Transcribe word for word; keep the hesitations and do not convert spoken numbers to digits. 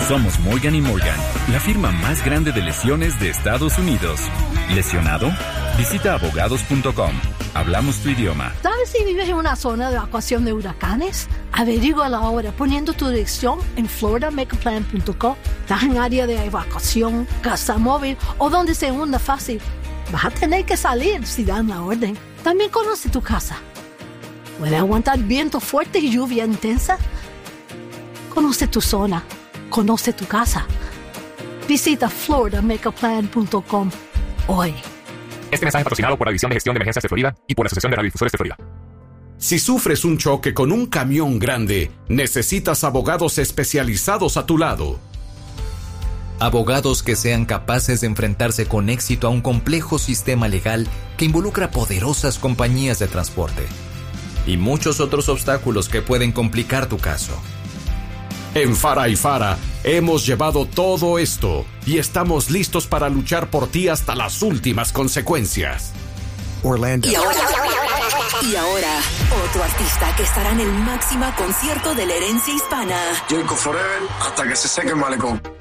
Somos Morgan y Morgan, la firma más grande de lesiones de Estados Unidos. ¿Lesionado? Visita abogados punto com. Hablamos tu idioma. ¿Sabes si vives en una zona de evacuación de huracanes? Averígualo ahora poniendo tu dirección en florida make a plan punto com. ¿Estás en área de evacuación, casa móvil o donde se hunda fácil? Vas a tener que salir si dan la orden. También conoce tu casa. ¿Puede aguantar viento fuerte y lluvia intensa? Conoce tu zona. Conoce tu casa. Visita florida make a plan punto com hoy. Este mensaje es patrocinado por la División de Gestión de Emergencias de Florida y por la Asociación de Radiodifusores de Florida. Si sufres un choque con un camión grande, necesitas abogados especializados a tu lado. Abogados que sean capaces de enfrentarse con éxito a un complejo sistema legal que involucra poderosas compañías de transporte y muchos otros obstáculos que pueden complicar tu caso. En Fara y Fara hemos llevado todo esto y estamos listos para luchar por ti hasta las últimas consecuencias. Orlando. Y ahora, y ahora, otro artista que estará en el máximo concierto de la herencia hispana. Jacob Forever, hasta que se seque el malecón.